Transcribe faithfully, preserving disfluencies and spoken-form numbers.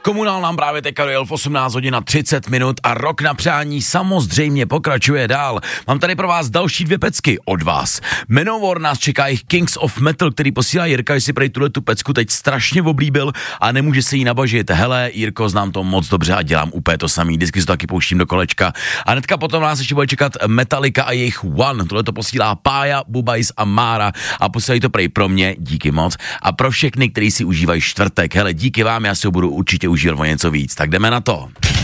Komunál nám právě teďka dojel v osmnáct hodin a třicet minut a Rok na přání samozřejmě pokračuje dál. Mám tady pro vás další dvě pecky od vás. Manowar nás čeká jich Kings of Metal, který posílá Jirka, že si prej tuhle tu pecku teď strašně oblíbil a nemůže se jí nabažit. Hele, Jirko, znám to moc dobře a dělám úplně to samý, vždycky to taky pouštím do kolečka. A hnedka potom nás ještě bude čekat Metallica a jejich One. Tohle to posílá Pája, Bubajs a Mára a posílají to prej pro mě, díky moc, a pro všechny, kteří si užívají čtvrtek. Hele, díky vám, já si ho budu určitě užívat o něco víc. Tak jdeme na to.